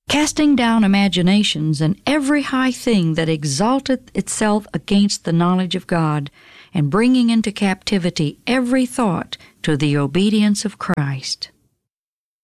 casting down imaginations and every high thing that exalteth itself against the knowledge of God, and bringing into captivity every thought to the obedience of Christ.